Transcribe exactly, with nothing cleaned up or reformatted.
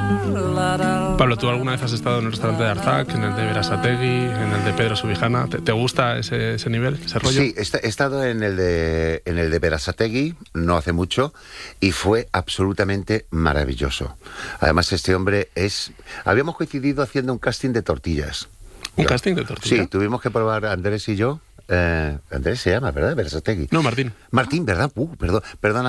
Pablo, ¿tú alguna vez has estado en el restaurante de Arzac, en el de Berasategui, en el de Pedro Subijana? ¿Te, te gusta ese, ese nivel, ese rollo? Sí, he estado en el de en el de Berasategui no hace mucho y fue absolutamente maravilloso. Además, este hombre es... Habíamos coincidido haciendo un casting de tortillas. ¿Un ¿no? casting de tortillas? Sí, tuvimos que probar Andrés y yo. Eh, Andrés se llama, ¿verdad? Berasategui. No, Martín. Martín, ¿verdad? Uh, perdón, perdón.